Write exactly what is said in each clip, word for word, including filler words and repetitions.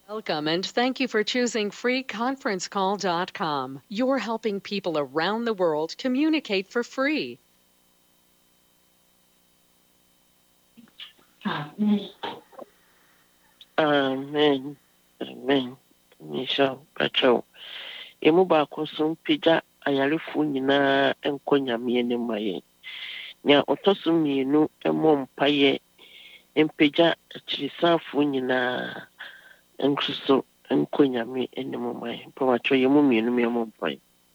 Welcome and thank you for choosing free conference call dot com. You're helping people around the world communicate for free. Amen. Amen. Amen. Nisha Pacho. Emu baako so mpagya ayarefo nyinaa nkɔ nyame anim ayɛ. Nea ɔtɔ so mmienu mmɔ mpaeɛ mpagya akyirisanfoɔ nyinaa nso so nkɔ nyame anim ayɛ. Pacho yɛmu mmienu mmɔ mpaeɛ.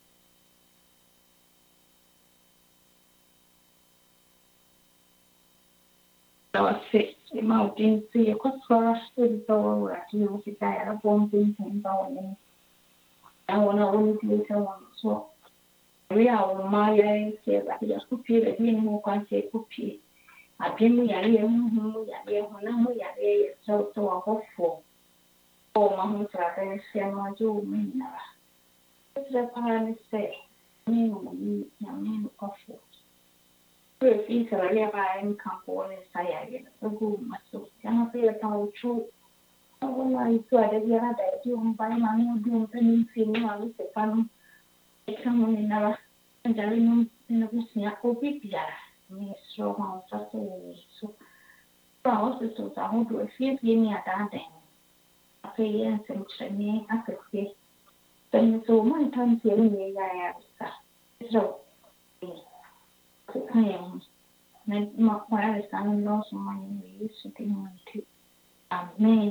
Say, mountain, see a cosmos, the door, at you, the guy, a bomb, and down. I want to only later one. So, we are my say that just copy the being who can say copy. I been me a year, who ya year, who now we are there, so so a hopeful. Oh, my home, so I can say, my Joe, me now. It's the parents say, me, me, me, awful. If he's a real buying company, say, a good muscle, cannot be a town true. I will I saw the other day, you buy money, doing anything, I was a fun. Someone in our and I remember in a business, I could be there. Me, so on, just so. I also thought I would do a few guinea at that day. I say, yes, and training, I could say. Then so my time hearing me, I am so. I am. My parents are not so many years to be too. Amen.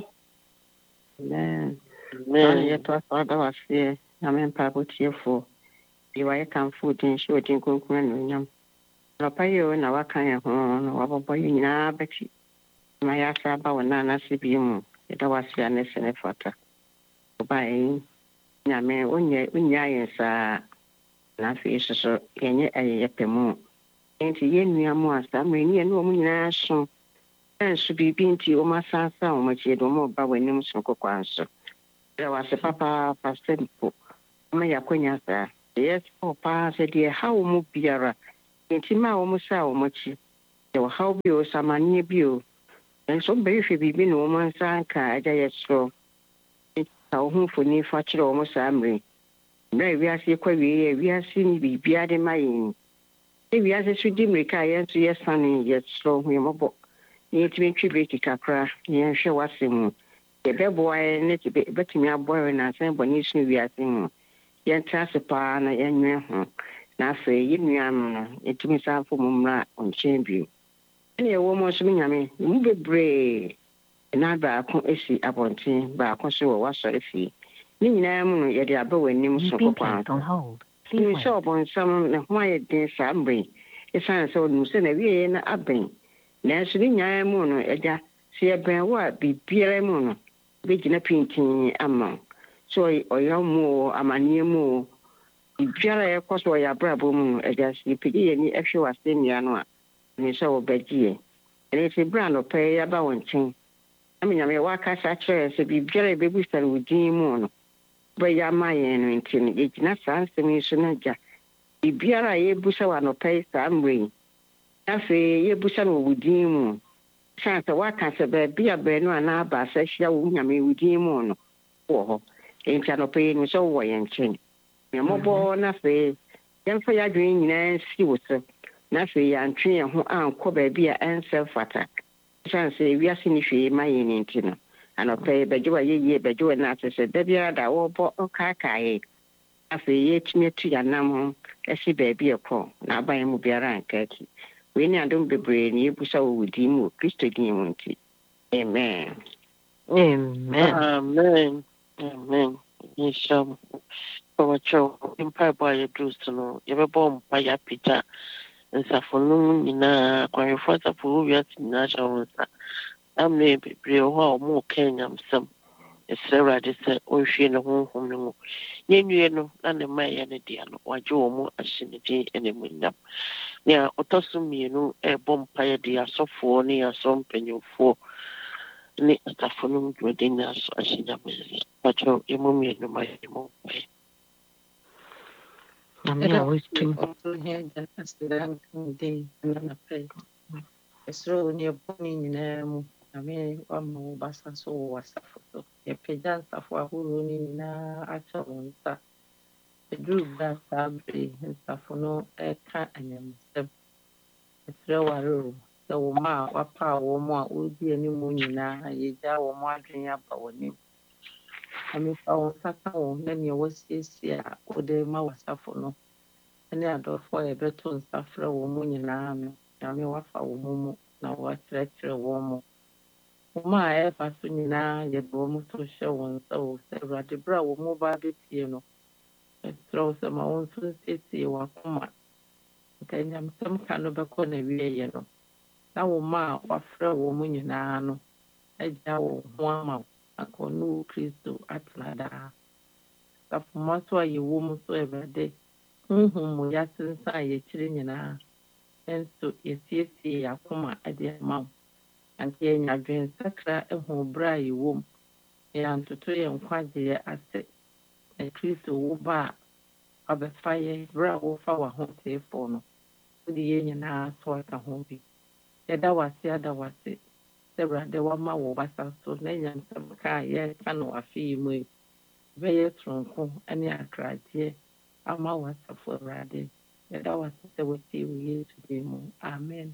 Amen. Amen. Yet was other was here. Amen. Papa cheerful. You are come food and shooting concurrent. Rapayo and our kind of home, or boy in our Betty. My asaba and Nana Sibium. It was your nation effort. By Yaman, when you are not fish so any a pemo. Ain't yen near more, some rainy and woman nation. And should be binty or my son, so much you don't know about when you so coquanso. There was a papa for simple. My acquaintance, yes, papa said, dear, how move beara. Ain't him almost so much. There how be some near you. And so briefly be been woman sanka, I just so. It's our home for near father almost amry. Very, we are see query, we are seeing be beard my inn. If we are a sweet retire to yes, sunny, yet slow him a book. Need to be tribute kakra, yeah, show what's in. The bell boy, need to be betting me a boy and I send Bonition we are seeing. Yan Tassapa and a young man. Now say, you know, it to me sound for Mumra on champion. Any a woman swimming at me, you be brave. And I back on a sea upon tea, back on so what's a fee. Nina, yet the above and name so on hold. You saw upon some quiet day Sambry. It sounds so nuisance away in a abbey. Naturally, Yamono, Edda, see a brand what be Pierre Mono, making a painting among. So, or young more, a man near more. If Pierre, of course, were your bravo moon, Edda, you pity any extra was in Yanoa, and it's all bedgy. And it's a brand of pay about one thing. I mean, I may walk as a chair, so be Pierre baby stand with Jim Mono. But ya my and it's not answer me sooner. If Pierre, a busha no pay some ring. Afei ye busa no wudin mu chance wa ka se be bia be no ana ba sa hia wo nyame wudin mu no wo ho entia no pe no so wo ye nchen me mobo na fe yen fa ya dwen nyina si wo so na fe ya ntwe ye ho anko ba bia ensel fata chance wi ase ni hwe ma ye ni ntino ana pe be jo ye ye be jo na se se da bia da wo bo ka ka ye afei ye timi tu ya nam ho esi ba bia ko na ba ye mu biara anka ki we need to be brave. You push out with him, Christian. Amen. Amen. Amen. Amen. Yes, um, Pacho, Empire by a Drustono, you ever bomb by a pita, and Safonum in a quite for the Peruvian national. I may be brave or more Kenyam some. Sarah just said, oh, she in a home from the moon. You know, and the May and the Diano, or Joe more as in the day and the window. Nea ɔtɔ mmienu ɛbɔ mpaeɛ de asɔfoɔ ne asɔmpanyimfoɔ ne asafo no dwumadie no aso ahyɛ nyame pakyɛw ɛmu mmienu ma yɛ mu mpaeɛ. Nyame a wɔtum ɛsoro ne ɛbɔ ne nyinaa mu Nyame wama wo basa so wɔ asafo so. Yɛpagya nsafo ahorow no nyinaa akyɛ wo nsa. Ɛduru bere a saa bere nsafo no ɛka anyamsɛm. Ɛsrɛ wo are o, sɛ wo ma a wapaa wɔn mu a wɔredi anim nyinaa, yɛgyaa wɔn adwene aba w'anim. Nyame fa wo nsa ka wɔn na nea wɔasiesie a wode ma w'asafo no ne adɔfoɔ a yɛbɛto nsa frɛ wɔn mu nyinaa no, Nyame wafa wɔn mu na wakyerɛkyerɛ wɔn mu. Wɔn a ɛfa so nyinaa yɛde wɔn to hyɛ wɔn nsa o, sɛ Awurade bere a wɔn mu ba abɛtie no, ɛsrɛ wo sɛ ma wɔn nso nsiesie w'akoma. Nka nyamsɛm ka no bɛkɔ n'awieeɛ no, na wɔn a wafrɛ wɔn mu nyinaa no agya wɔn ho ama wo, anka ɔne wo Kristo atena daa. Safoma so a yɛwɔ mu so Awurade, honhom mu yɛase nsa a yɛkyerɛ nyinaa, nso yɛsiesie yɛn akoma de ama wo. Anka yɛnya adwensakra ho bere a yɛwɔ mu, na yɛantoto yɛn nkwagyeɛ ase. Na Kristo wo ba a wabɛfa yɛn bere a wofa w'ahoteefoɔ no, wode yɛn nyinaa so aka ho bi. Yɛda w'ase ada w'ase sɛ Awurade wama wo basa so na nyamsɛm ka a yɛreka no w'afe yi mu yi, bɛyɛ soronko ne akragyeɛ ama w'asafo Awurade. Yɛda w'ase sɛ wotie wo Yesu din mu. Amen.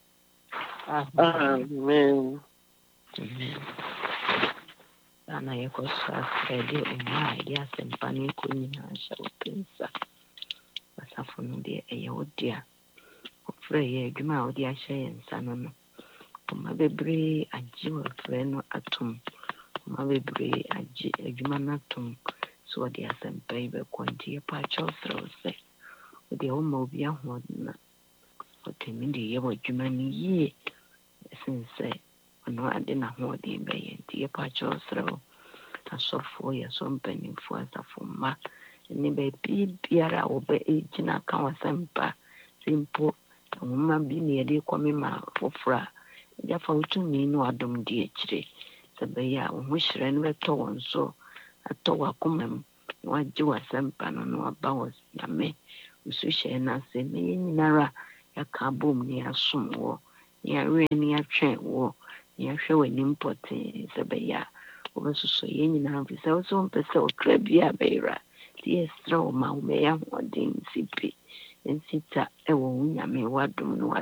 Amen. Amen. Ana yɛkɔ so asɛde ɔma a ɛde asɛmpa no ɛkɔ nyinaa hyɛ wo nsa. Basafo no deɛ ɛyɛ wo dea. Wofrɛ yɛ adwuma a wode ahyɛ yɛn nsa no no. Ɔma bebree agye wɔfrɛ no atom. Ɔma bebree agye adwuma no atom. So wɔde asɛmpa yi bɛkɔ nti yɛpa akyɛw serɛ wo sɛ wode woma obi ahoɔden na ɔtumi de yɛ wɔ adwuma no yie. Ɛsen sɛ ɔno ade n'ahoɔden bɛyɛ nti yɛpa akyɛw serɛ wo. Asɔfoɔ yɛsɔ mpanimfoɔ asafo mma ne baabi biara a wɔbɛgyina ka w'asɛmpa sɛ mpo nwoma bi ne yɛde kɔme ma foforɔ a gyafa wo tumi ne w'adom di akyire sɛ bɛyɛ a wo ho hyerɛ no bɛtɔ wɔn so atɔ w'akoma mu na wagye w'asɛmpa no na waba wɔ Nyame wo suhyɛ no ase na yɛn nyinara yɛaka abom ne yɛasom wɔ ne yɛawerɛ ne yɛatwɛn wɔ ne yɛahwɛ w'anim pɔtee sɛ bɛyɛ a wobɛsosɔ yɛn nyinaa mfiri sɛ wo sɛ wompɛ sɛ ɔkra bi a bɛyera nti yɛserɛ wo ma wobɛyɛ ahoɔden nsi pi nsi ta ɛwɔ wo Nyame w'adom no